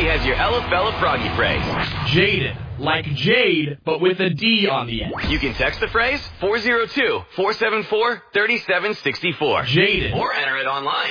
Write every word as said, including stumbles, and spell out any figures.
Froggy has your Ella Fella Froggy phrase. Jaded. Like Jade, but with a D on the end. You can text the phrase four oh two, four seven four, three seven six four. Jaded. Or enter it online.